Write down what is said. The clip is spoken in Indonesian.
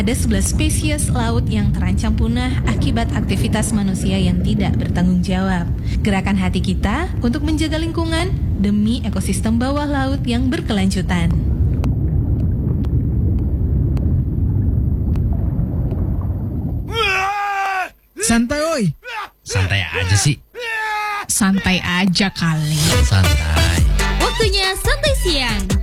Ada 11 spesies laut yang terancam punah akibat aktivitas manusia yang tidak bertanggung jawab. Gerakan hati kita untuk menjaga lingkungan demi ekosistem bawah laut yang berkelanjutan. Santai oi. Santai aja sih. Santai aja kali. Santai. Waktunya santai siang.